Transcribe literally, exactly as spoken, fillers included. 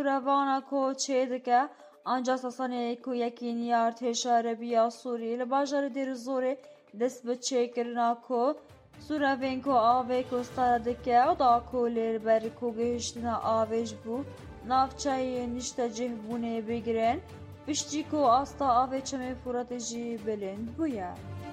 سوورەڤانە کۆ چێ دەکە ئەنجا سەسەنەیەک و یەکینی ارتێشە عەرەبیە سووری لە باژارە دێرەزۆرێ دەست بە چێکردنا کۆ سوورەڤên ku avê kostara dike da ku lêber ku gihîştina avê ji bo navçeyên niştecihbûnê bigrin piştî ku asta avê çemê Furatê jî bilind bûye.